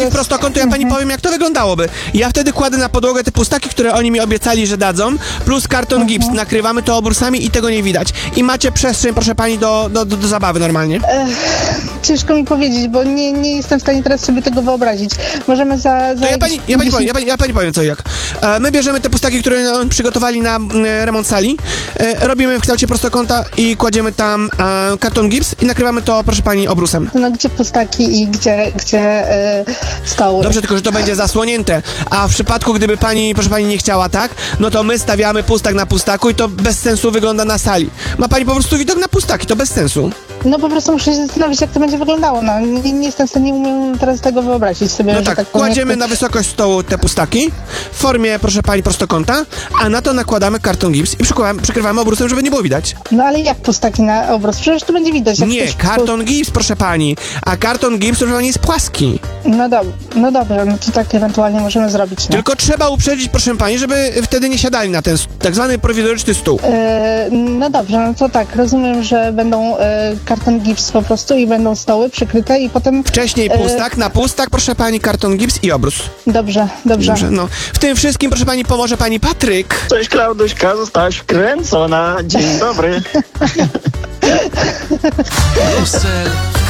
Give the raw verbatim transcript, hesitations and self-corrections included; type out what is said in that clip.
jest... prostokąt, to ja pani powiem, jak to wyglądałoby. Ja wtedy kładę na podłogę te pustaki, które oni mi obiecali, że dadzą, plus karton Mhm. gips. Nakrywamy to obrusami i tego nie widać. I macie przestrzeń, proszę pani, do, do, do, do zabawy normalnie. Ech, ciężko mi powiedzieć, bo nie, nie jestem w stanie teraz sobie tego wyobrazić. Możemy za... za To ja pani, ja pani powiem, ja pani, ja pani powiem co i jak. E, my bierzemy te pustaki, które oni przygotowali na e, remont sali, e, robimy w kształcie prostokąta i kładziemy tam e, karton gips i nakrywamy to, proszę pani, obrusem. No gdzie pustaki i gdzie, gdzie e, stoły? Dobrze, tylko że to będzie zasłonięte, a w przypadku, gdyby pani, proszę pani, nie chciała tak, no to my stawiamy pustak na pustaku i to bez sensu wygląda na sali. Ma pani po prostu widok na pustaki, to bez sensu. No po prostu muszę się zastanowić, jak to będzie wyglądało. No, nie, nie jestem w stanie, nie umiem teraz tego wyobrazić sobie. No że tak, tak powiem, kładziemy jak to- na wysokość stołu te pustaki w formie, proszę pani, prostokąta, a na to nakładamy karton gips i przykrywamy, przykrywamy obrusem, żeby nie było widać. No ale jak pustaki na obraz? Przecież to będzie widać. Jak Nie, ktoś- karton gips, proszę pani, a karton gips, proszę pani, jest płaski. No, dob- no dobrze, no to tak ewentualnie możemy zrobić. No. Tylko trzeba uprzedzić, proszę pani, żeby wtedy nie siadali na ten s- tak zwany prowizoryczny stół. E, no dobrze, no to tak, rozumiem, że będą e, karton gips po prostu i będą stoły przykryte i potem... Wcześniej e, pustak, na pustak, proszę pani, karton gips i obrus. Dobrze, dobrze. Dobrze, no. W tym wszystkim, proszę pani, pomoże pani Patryk. Cześć Klauduśka, zostałaś wkręcona. Dzień dobry. Brusel